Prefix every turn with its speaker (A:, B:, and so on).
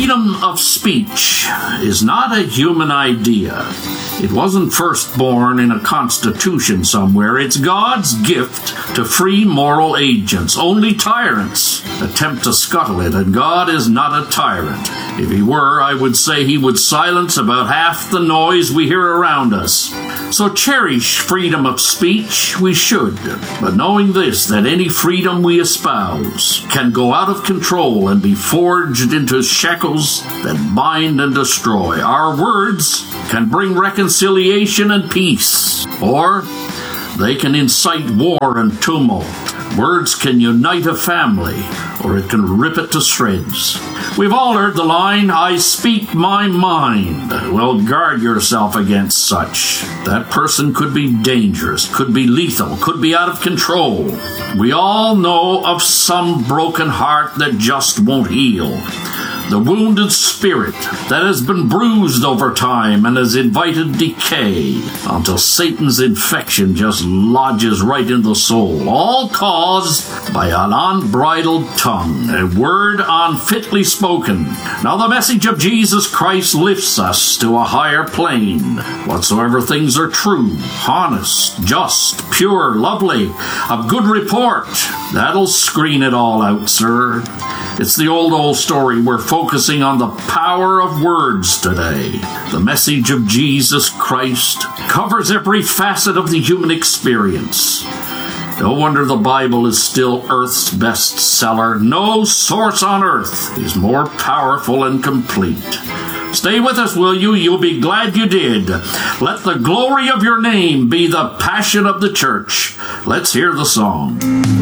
A: Freedom of speech is not a human idea. It wasn't first born in a constitution somewhere. It's God's gift to free moral agents. Only tyrants attempt to scuttle it, and God is not a tyrant. If he were, I would say he would silence about half the noise we hear around us. So cherish freedom of speech, we should, but knowing this, that any freedom we espouse can go out of control and be forged into shackles that bind and destroy. Our words can bring reconciliation and peace, or they can incite war and tumult. Words can unite a family, or it can rip it to shreds. We've all heard the line, "I speak my mind." Well, guard yourself against such. That person could be dangerous, could be lethal, could be out of control. We all know of some broken heart that just won't heal. The wounded spirit that has been bruised over time and has invited decay until Satan's infection just lodges right in the soul, all caused by an unbridled tongue, a word unfitly spoken. Now the message of Jesus Christ lifts us to a higher plane. Whatsoever things are true, honest, just, pure, lovely, of good report, that'll screen it all out, sir. It's the old story. We're focusing on the power of words today. The message of Jesus Christ covers every facet of the human experience. No wonder the Bible is still Earth's bestseller. No source on earth is more powerful and complete. Stay with us, will you? You'll be glad you did. Let the glory of your name be the passion of the church. Let's hear the song.